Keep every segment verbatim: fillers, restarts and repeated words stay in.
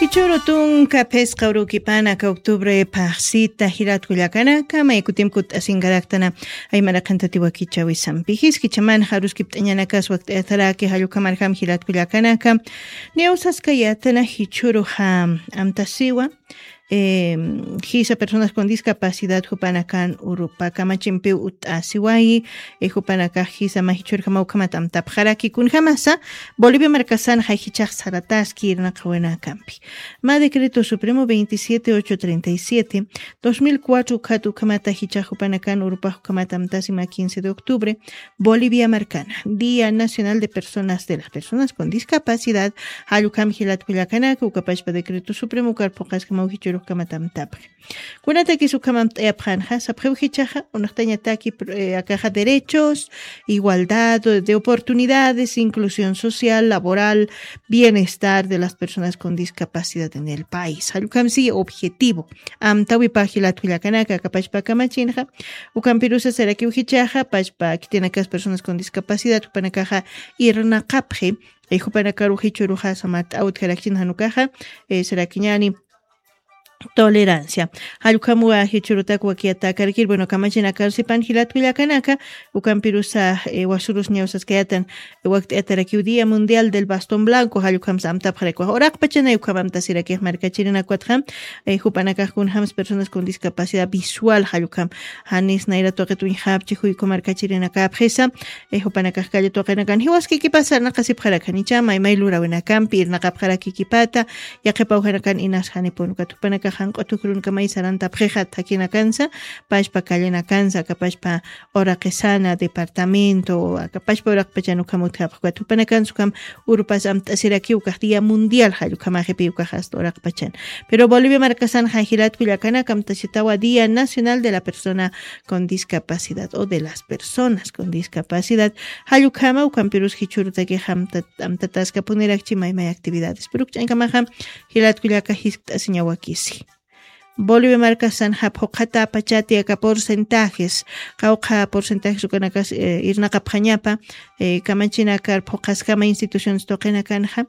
Hichurutun kapes qawrukipana ka octubre paqsita hirat kullakana kama ikutimkut asingaraktana aymaraqanta tiwakichawi sampijis kichaman haruskip t'añanakas waqt'ataraki hallukamarham hirat kullakanaka neusaskayatana hichuru ha amtasiwa Eh, hisa personas con discapacidad hupanakan urupa kamachimpi utasiwai eh, hupanaka hisa mahichur kamaukamat tapjaraki kun jamasa Bolivia marcasan haihichak sarataski irna kawena campi. Ma decreto supremo veintisiete mil ochocientos treinta y siete dos mil cuatro katu kamata hichak hupanakan urupa hukamatam tasima quince de octubre Bolivia marcana Día Nacional de Personas de las Personas con Discapacidad halukam hilat kullakanaka ukapashpa decreto supremo karpokas kamauhichur kamatam tapre. Kunata ki su kamam yapanja sapjeu hichaja unahtañataki akaja derechos, igualdad de oportunidades, inclusión social, laboral, bienestar de las personas con discapacidad en el país. Halukam si objetivo. Am tawi pajilat kullakanaka kapashpa kamachinja ukampirusa seraki hichaja pashpa kitinakas personas con discapacidad upanakaja irna kapje e hupanakaru hichuruja samat out karakchin hanukaja e serakiñani tolerancia. Halukamua hichurutaku wakiata karikir bueno kamachina karsipan hilat kullakanaka ukampirusa eh, wasurus ñawsas kayatan waqti ataraki Día Mundial del Bastón Blanco halukam samtap jareko orak pachana ukamam tasiraki markachirina kwatjam eh, hupanaka kun hams personas con discapacidad visual halukam hanis naira toqetun habchi huy komarkachirina kapjesa eh, hupanaka kalle toqenakan hiwaski kipasar nakasip jarakanicha may may lurawena kampir nakapjaraki kipata yaqepawhanakan inas hanipon katupanaka hanq'utukurun kamay saranta pjejat takina kansa pashpa kallena kansa kapashpa oraqesana departamento kapashpa oraqpachanu kamutqapqa tupana kansu kam urupas amtasiraki ukaq Día Mundial hallukamajepi ukaq hasta oraqpachan pero Bolivia marcasan hajilat kullakana kamtashitawa Día Nacional de la Persona con Discapacidad o de las Personas con Discapacidad hallukama ukampirus hichurutaki hamtat amtataska punerakchi maymay actividades pero chankamaja hilat kullaka hisk'asiñawakisi Bolivia marca san hapjota pachati aka porcentajes qawqa porcentajes ukanakas eh, irna qapjañapa eh, kamachina kar phoqaskama instituciones toqena kanja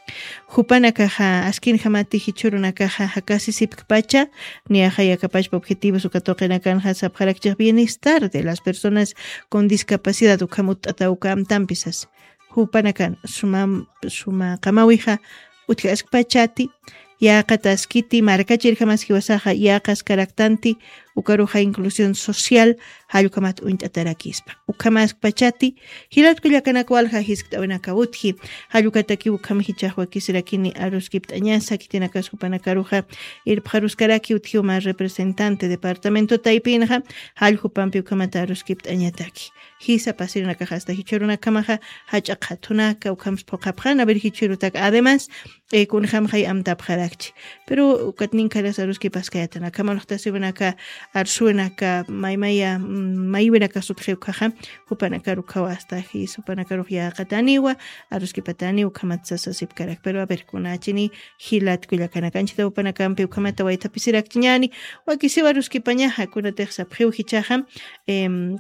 hupanaka ha askin hamati hichurunaka ha hakasi sipkpacha ni haya kapashpa objetivos ukatoqena kanja sapjarakchik bienestar de las personas con discapacidad ukamut atawkam tampisas hupanakan suma suma kamawija utkaskpachati Yaqa taskiti markachir jamas hiwasaja yaqas karaktanti ukaruja inclusión social hallukamat uintatarakispa ukamas pachati hilat kullakanakwalja hisktawenakawutji hallukataki ukam hichahwa kisirakini aruskip tañasa kitinakas hupanakaruja irpjaruskaraki utjiuma representante departamento taipinja hallhupampi ukamata aruskip tañataki hisa pasirinaka hasta hichurunakamaja hachaqhatunaka ukams poqapjana ver hichurutak además eh, kun hamjay amtapjarakchi pero ukatnin karas aruskip askayatana kamalojtasibanaka arsuenaka maymaya maybenaka sutjeukaja hupanakaru kawasta his hupanakaru ya qataniwa aruskipatani ukamatsasasip karak pero a ver kunachini hilat kullakanakanchita upanakampi ukamata waitapisiraqchiñani wakisiwa aruskipañaja kunateqsa pjeu hichaja em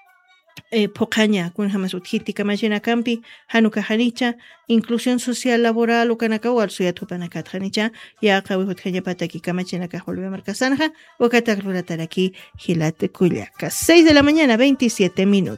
Eh, pocaña kun jamas uthiti kamachina campi hanuka hanicha inclusión social laboral ukanaka walsuya tupanakat hanicha ya qawi hutkhanya pataki kamachina ka Bolivia marcasanja wakatakrulataraki hilat kullaka seis de la mañana veintisiete minutos.